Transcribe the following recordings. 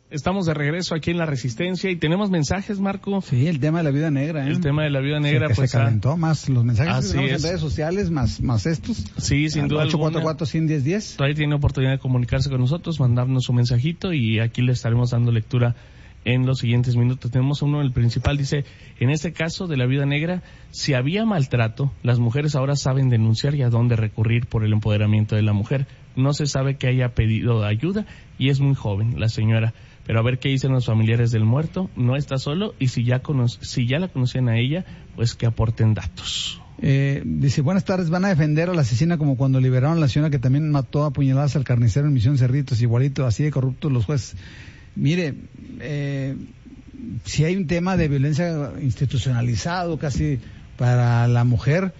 Estamos de regreso aquí en La Resistencia y tenemos mensajes, Marco. Sí, el tema de la viuda negra. El tema de la viuda negra, que pues se calentó más los mensajes que tenemos es. en redes sociales, más estos. Sí, sin duda alguna. 844-110-10. Todavía tiene oportunidad de comunicarse con nosotros, mandarnos un mensajito y aquí le estaremos dando lectura en los siguientes minutos. Tenemos uno, el principal, dice: en este caso de la viuda negra, si había maltrato, las mujeres ahora saben denunciar y a dónde recurrir por el empoderamiento de la mujer. No se sabe que haya pedido ayuda y es muy joven la señora. Pero a ver qué dicen los familiares del muerto, no está solo y si ya la conocían a ella, pues que aporten datos. Dice, buenas tardes, van a defender a la asesina como cuando liberaron a la señora que también mató a puñaladas al carnicero en Misión Cerritos, igualito, así de corruptos los jueces. Mire, si hay un tema de violencia institucionalizado casi para la mujer,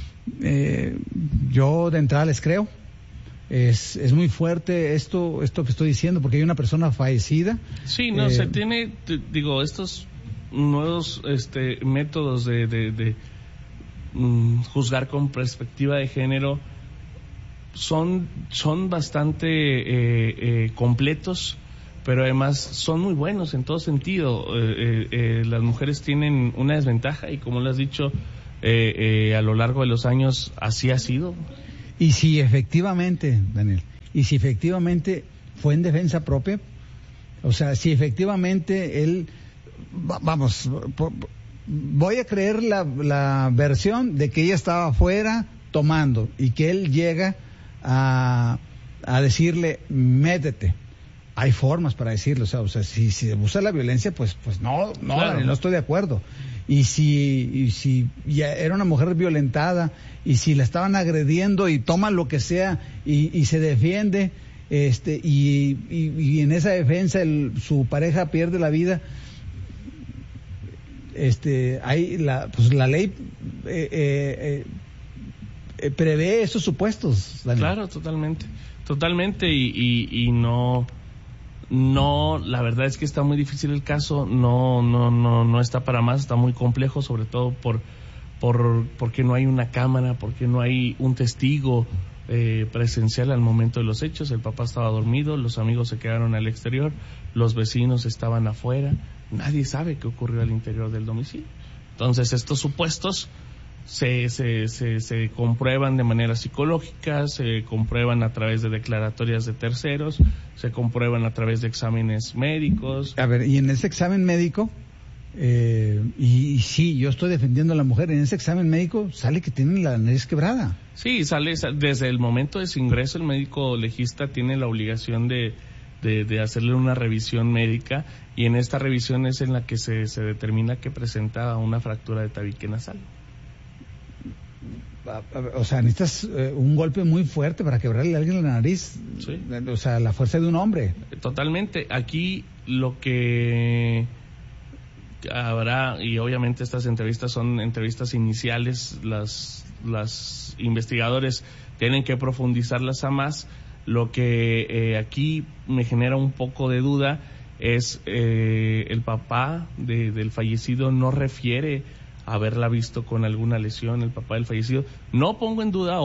yo de entrada les creo. Es muy fuerte esto que estoy diciendo, porque hay una persona fallecida. Sí, no, se tiene, estos nuevos métodos de juzgar con perspectiva de género son bastante completos, pero además son muy buenos en todo sentido. Las mujeres tienen una desventaja y, como lo has dicho, a lo largo de los años así ha sido. Y si efectivamente, Daniel, fue en defensa propia, o sea, si efectivamente él, voy a creer la versión de que ella estaba afuera tomando y que él llega a decirle, métete. Hay formas para decirlo, o sea, si usa la violencia, pues no, claro. Daniel, no estoy de acuerdo. Y si ya era una mujer violentada y si la estaban agrediendo y toma lo que sea y se defiende, y en esa defensa su pareja pierde la vida, hay la ley prevé esos supuestos, Daniel. Claro, totalmente y no, la verdad es que está muy difícil el caso, no está para más, está muy complejo, sobre todo porque no hay una cámara, porque no hay un testigo presencial al momento de los hechos. El papá estaba dormido, los amigos se quedaron al exterior, los vecinos estaban afuera, nadie sabe qué ocurrió al interior del domicilio. Entonces estos supuestos se comprueban de manera psicológica, se comprueban a través de declaratorias de terceros, se comprueban a través de exámenes médicos. A ver, y en ese examen médico, y sí, yo estoy defendiendo a la mujer, en ese examen médico sale que tiene la nariz quebrada. Sí, sale desde el momento de su ingreso, el médico legista tiene la obligación de hacerle una revisión médica, y en esta revisión es en la que se determina que presenta una fractura de tabique nasal. O sea, necesitas un golpe muy fuerte para quebrarle a alguien la nariz. Sí. O sea, la fuerza de un hombre. Totalmente. Aquí lo que habrá, y obviamente estas entrevistas son entrevistas iniciales, las investigadores tienen que profundizarlas a más. Lo que aquí me genera un poco de duda es el papá del fallecido no refiere haberla visto con alguna lesión, el papá del fallecido. No pongo en duda,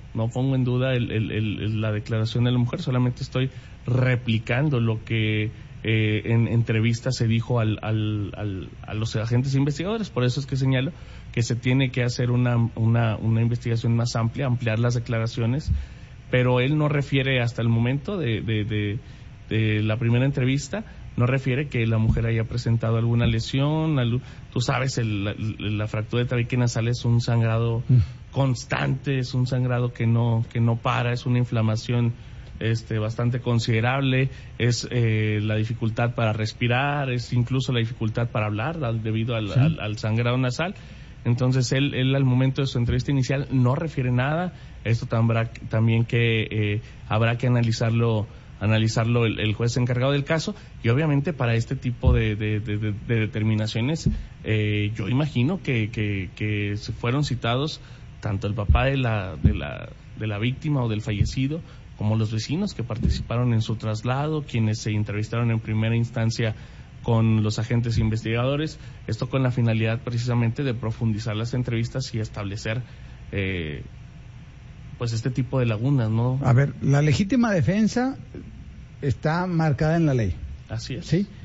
la declaración de la mujer, solamente estoy replicando lo que en entrevista se dijo a los agentes investigadores. Por eso es que señalo que se tiene que hacer una investigación más amplia, ampliar las declaraciones, pero él no refiere hasta el momento de la primera entrevista, no refiere que la mujer haya presentado alguna lesión. Tú sabes, la fractura de tabique nasal es un sangrado constante, es un sangrado que no para, es una inflamación bastante considerable, es la dificultad para respirar, es incluso la dificultad para hablar debido al sangrado nasal. Entonces él al momento de su entrevista inicial no refiere nada. Esto también que habrá que analizarlo el juez encargado del caso, y obviamente para este tipo de determinaciones yo imagino que se fueron citados tanto el papá de la víctima o del fallecido como los vecinos que participaron en su traslado, quienes se entrevistaron en primera instancia con los agentes investigadores, esto con la finalidad precisamente de profundizar las entrevistas y establecer pues este tipo de lagunas, ¿no? A ver, la legítima defensa está marcada en la ley. Así es. ¿Sí?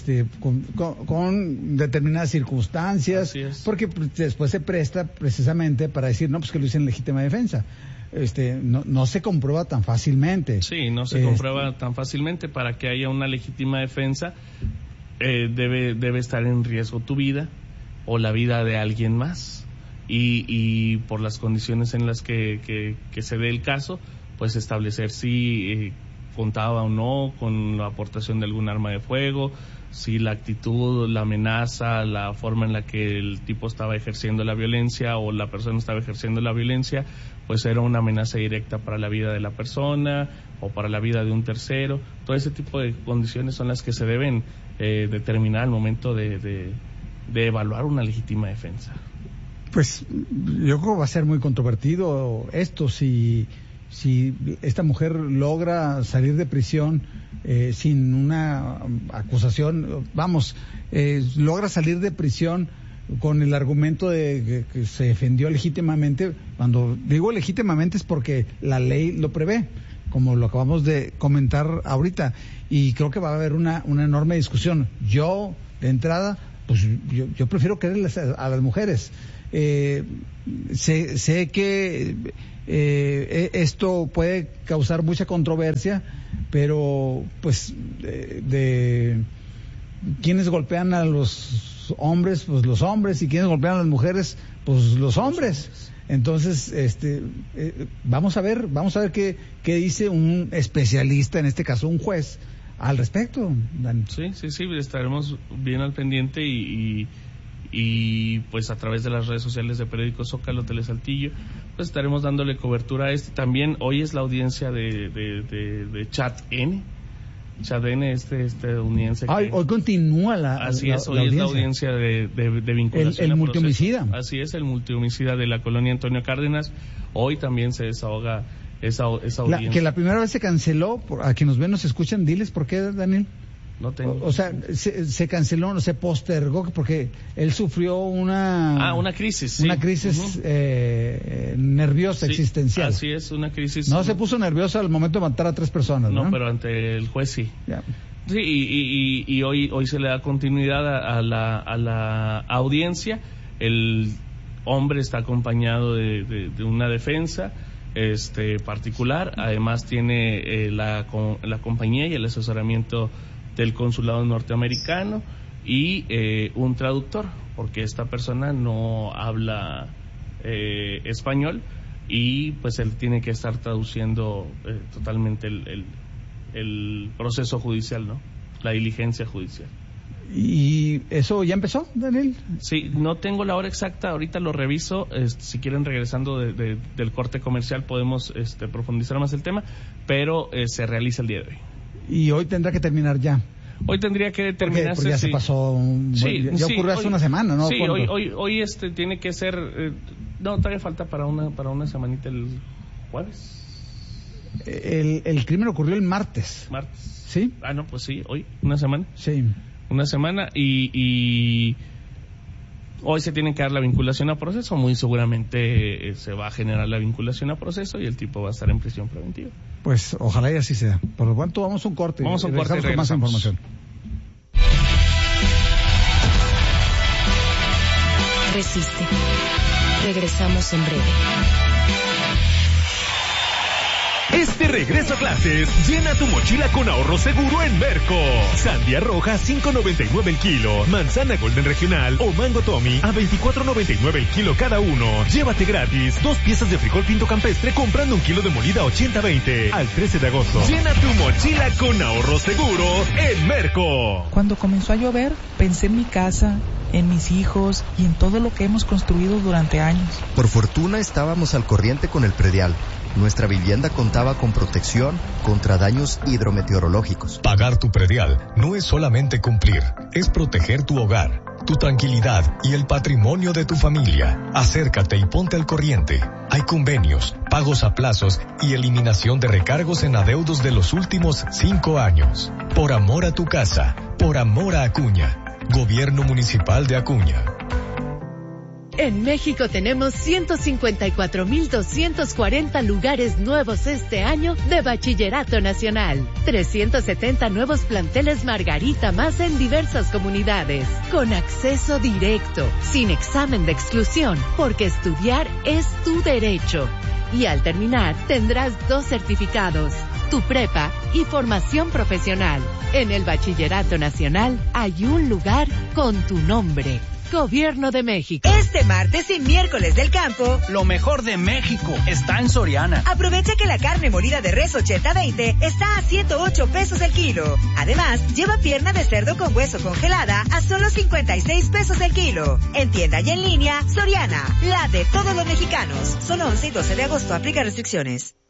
Con determinadas circunstancias, porque después se presta precisamente para decir, no, pues que lo hice en legítima defensa. No se comprueba tan fácilmente. Sí, no se comprueba tan fácilmente. Para que haya una legítima defensa, debe estar en riesgo tu vida o la vida de alguien más. Y por las condiciones en las que se dé el caso, pues establecer si contaba o no con la aportación de algún arma de fuego, si la actitud, la amenaza, la forma en la que el tipo estaba ejerciendo la violencia o la persona estaba ejerciendo la violencia, pues era una amenaza directa para la vida de la persona o para la vida de un tercero. Todo ese tipo de condiciones son las que se deben determinar al momento de evaluar una legítima defensa. Pues yo creo que va a ser muy controvertido esto si esta mujer logra salir de prisión sin una acusación, logra salir de prisión con el argumento de que se defendió legítimamente. Cuando digo legítimamente es porque la ley lo prevé, como lo acabamos de comentar ahorita, y creo que va a haber una enorme discusión. Yo, de entrada, pues yo prefiero creerles a las mujeres. Sé que esto puede causar mucha controversia, pero pues de quienes golpean a los hombres, pues los hombres, y quienes golpean a las mujeres, pues los hombres. Entonces, vamos a ver qué dice un especialista, en este caso un juez, al respecto, Dan. Sí, estaremos bien al pendiente y pues a través de las redes sociales de Periódico Zócalo, Telesaltillo, pues estaremos dándole cobertura a También hoy es la audiencia de Chat N, estadounidense. Hoy continúa la Así es, la hoy es la audiencia de vinculación. El multihomicida. Así es, el multihomicida de la colonia Antonio Cárdenas. Hoy también se desahoga esa audiencia. Que la primera vez se canceló, a quienes nos ven, nos escuchan, diles por qué, Daniel. No tengo. O sea, se canceló, se postergó porque él sufrió una crisis, sí. Una crisis nerviosa, sí, existencial. Así es, una crisis. No se puso nervioso al momento de matar a 3 personas, ¿no? No, pero ante el juez sí. Ya. Sí, y hoy se le da continuidad a la audiencia. El hombre está acompañado de una defensa particular. Además tiene la compañía y el asesoramiento del consulado norteamericano y un traductor, porque esta persona no habla español y pues él tiene que estar traduciendo totalmente el proceso judicial, ¿no? La diligencia judicial. ¿Y eso ya empezó, Daniel? Sí, no tengo la hora exacta, ahorita lo reviso. Si quieren, regresando del corte comercial, podemos profundizar más el tema, pero se realiza el día de hoy. Y hoy tendrá que terminar ya. Hoy tendría que terminarse. Porque ya se pasó. Ya ocurrió hace una semana, ¿no? Sí, hoy tiene que ser. No, todavía falta para una semanita el jueves. El crimen ocurrió el martes. ¿Sí? Ah, no, pues sí, hoy, una semana. Sí. Una semana y hoy se tiene que dar la vinculación a proceso. Muy seguramente se va a generar la vinculación a proceso y el tipo va a estar en prisión preventiva. Pues ojalá y así sea. Por lo tanto, vamos a un corte. Vamos a un corte y regresamos con más información. Resiste. Regresamos en breve. Este regreso a clases, llena tu mochila con ahorro seguro en Merco. Sandía roja, $5.99 el kilo. Manzana Golden Regional o Mango Tommy a $24.99 el kilo cada uno. Llévate gratis 2 piezas de frijol pinto campestre comprando 1 kilo de molida 80-20 al 13 de agosto. Llena tu mochila con ahorro seguro en Merco. Cuando comenzó a llover, pensé en mi casa, en mis hijos y en todo lo que hemos construido durante años. Por fortuna estábamos al corriente con el predial. Nuestra vivienda contaba con protección contra daños hidrometeorológicos. Pagar tu predial no es solamente cumplir, es proteger tu hogar, tu tranquilidad y el patrimonio de tu familia. Acércate y ponte al corriente. Hay convenios, pagos a plazos y eliminación de recargos en adeudos de los últimos 5 años. Por amor a tu casa, por amor a Acuña. Gobierno Municipal de Acuña. En México tenemos 154,240 lugares nuevos este año de Bachillerato Nacional. 370 nuevos planteles Margarita más en diversas comunidades. Con acceso directo, sin examen de exclusión, porque estudiar es tu derecho. Y al terminar tendrás 2 certificados, tu prepa y formación profesional. En el Bachillerato Nacional hay un lugar con tu nombre. Gobierno de México. Este martes y miércoles del campo, lo mejor de México está en Soriana. Aprovecha que la carne molida de res 80-20 está a 108 pesos el kilo. Además, lleva pierna de cerdo con hueso congelada a solo 56 pesos el kilo. En tienda y en línea, Soriana, la de todos los mexicanos. Solo 11 y 12 de agosto, aplica restricciones.